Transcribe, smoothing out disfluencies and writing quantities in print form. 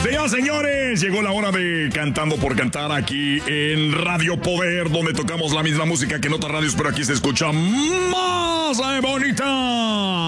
Señoras, señores, llegó la hora de Cantando por Cantar aquí en Radio Poder, donde tocamos la misma música que en otras radios, pero aquí se escucha más bonita.